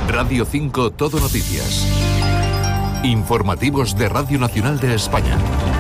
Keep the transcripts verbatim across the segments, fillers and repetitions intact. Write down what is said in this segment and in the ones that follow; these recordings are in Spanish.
Radio cinco Todo Noticias. Informativos de Radio Nacional de España.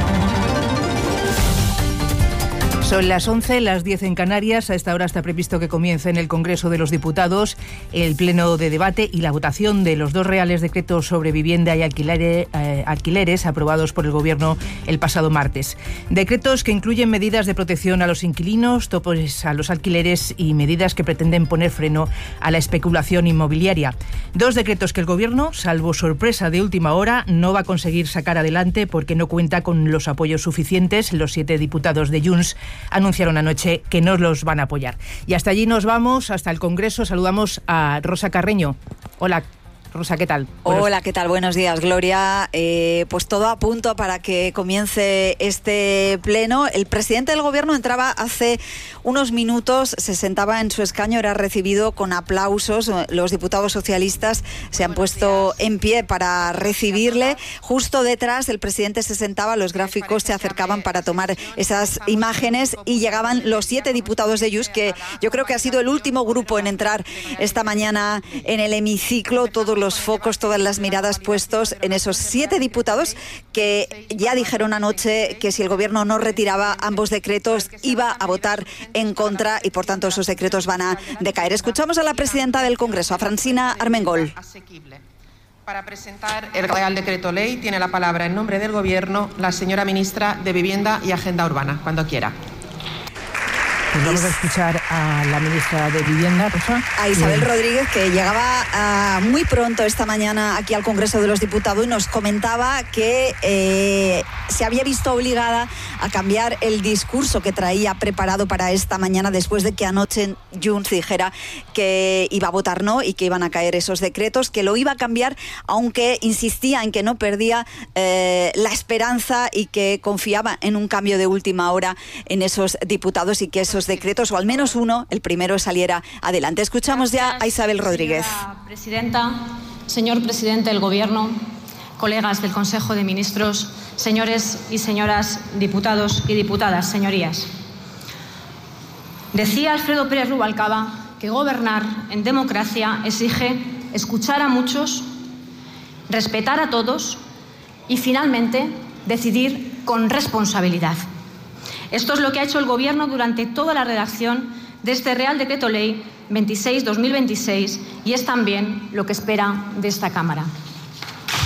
Son las once, las diez en Canarias. A esta hora está previsto que comience en el Congreso de los Diputados el pleno de debate y la votación de los dos reales decretos sobre vivienda y alquileres, eh, alquileres aprobados por el Gobierno el pasado martes. Decretos que incluyen medidas de protección a los inquilinos, topes a los alquileres y medidas que pretenden poner freno a la especulación inmobiliaria. Dos decretos que el Gobierno, salvo sorpresa de última hora, no va a conseguir sacar adelante porque no cuenta con los apoyos suficientes. Los siete diputados de Junts anunciaron anoche que no los van a apoyar. Y hasta allí nos vamos, hasta el Congreso. Saludamos a Rosa Carreño. Hola, Rosa, ¿qué tal? Buenos... Hola, ¿qué tal? Buenos días, Gloria. Eh, pues todo a punto para que comience este pleno. El presidente del Gobierno entraba hace unos minutos, se sentaba en su escaño, era recibido con aplausos. Los diputados socialistas se han puesto en pie para recibirle. Justo detrás el presidente se sentaba, los gráficos se acercaban para tomar esas imágenes y llegaban los siete diputados de Junts, que yo creo que ha sido el último grupo en entrar esta mañana en el hemiciclo. Todos los focos, todas las miradas puestos en esos siete diputados que ya dijeron anoche que si el Gobierno no retiraba ambos decretos iba a votar en contra y por tanto esos decretos van a decaer. Escuchamos a la presidenta del Congreso, a Francina Armengol. Para presentar el Real Decreto Ley tiene la palabra en nombre del Gobierno la señora ministra de Vivienda y Agenda Urbana, cuando quiera. Pues vamos a escuchar a la ministra de Vivienda, Rosa. A Isabel Rodríguez, que llegaba uh, muy pronto esta mañana aquí al Congreso de los Diputados y nos comentaba que eh, se había visto obligada a cambiar el discurso que traía preparado para esta mañana después de que anoche Junts dijera que iba a votar no y que iban a caer esos decretos, que lo iba a cambiar, aunque insistía en que no perdía eh, la esperanza y que confiaba en un cambio de última hora en esos diputados y que esos decretos, o al menos uno, el primero, saliera adelante. Escuchamos ya a Isabel Rodríguez. Señora presidenta, señor presidente del Gobierno, colegas del Consejo de Ministros, señores y señoras diputados y diputadas, señorías. Decía Alfredo Pérez Rubalcaba que gobernar en democracia exige escuchar a muchos, respetar a todos y, finalmente, decidir con responsabilidad. Esto es lo que ha hecho el Gobierno durante toda la redacción de este Real Decreto Ley veintiséis barra dos mil veintiséis y es también lo que espera de esta Cámara.